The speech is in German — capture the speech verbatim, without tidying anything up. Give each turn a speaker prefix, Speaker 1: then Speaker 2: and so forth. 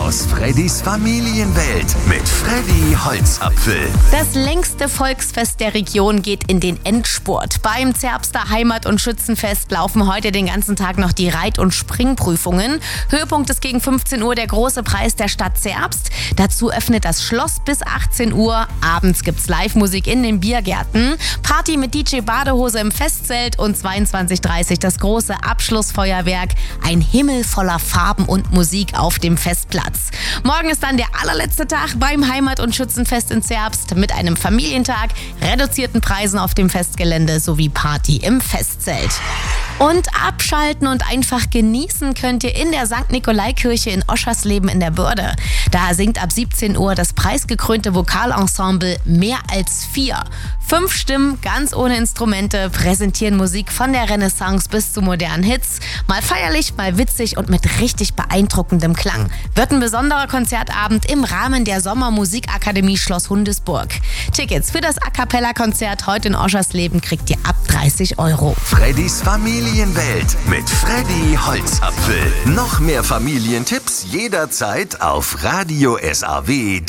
Speaker 1: aus Freddys Familienwelt mit Freddy Holzapfel.
Speaker 2: Das längste Volksfest der Region geht in den Endspurt. Beim Zerbster Heimat- und Schützenfest laufen heute den ganzen Tag noch die Reit- und Springprüfungen. Höhepunkt ist gegen fünfzehn Uhr der große Preis der Stadt Zerbst. Dazu öffnet das Schloss bis achtzehn Uhr. Abends gibt's Live-Musik in den Biergärten. Party mit D J Badehose im Festzelt und zweiundzwanzig Uhr dreißig das große Abschlussfeuerwerk. Ein Himmel voller Farben und Musik auf dem Festplatz. Morgen ist dann der allerletzte Tag beim Heimat- und Schützenfest in Zerbst mit einem Familientag, reduzierten Preisen auf dem Festgelände sowie Party im Festzelt. Und abschalten und einfach genießen könnt ihr in der Sankt Nikolai-Kirche in Oschersleben in der Börde. Da singt ab siebzehn Uhr das preisgekrönte Vokalensemble Mehr als vier. Fünf Stimmen, ganz ohne Instrumente, präsentieren Musik von der Renaissance bis zu modernen Hits. Mal feierlich, mal witzig und mit richtig beeindruckendem Klang. Wird ein besonderer Konzertabend im Rahmen der Sommermusikakademie Schloss Hundesburg. Tickets für das A-Cappella-Konzert heute in Oschersleben kriegt ihr ab dreißig Euro.
Speaker 1: Freddys Familienwelt mit Freddy Holzapfel. Noch mehr Familientipps jederzeit auf Radio S A W.